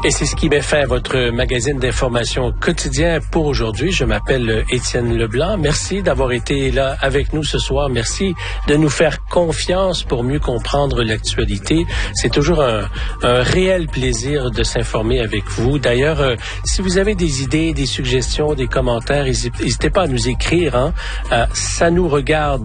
Et c'est ce qui met fin à votre magazine d'information quotidien pour aujourd'hui. Je m'appelle Étienne Leblanc. Merci d'avoir été là avec nous ce soir. Merci de nous faire confiance pour mieux comprendre l'actualité. C'est toujours un réel plaisir de s'informer avec vous. D'ailleurs, si vous avez des idées, des suggestions, des commentaires, n'hésitez pas à nous écrire. Ça nous regarde